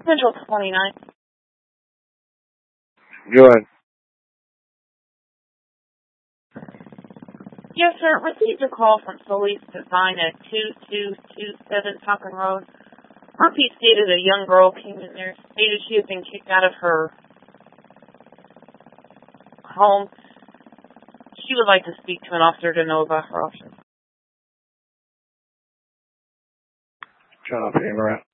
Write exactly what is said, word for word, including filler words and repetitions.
Central twenty-nine. Go ahead. Yes, sir. Received a call from Solis Design at two two two seven Falcon Road. Murphy stated a young girl came in there, stated she had been kicked out of her home. She would like to speak to an officer to know about her options. Shut up, Amber.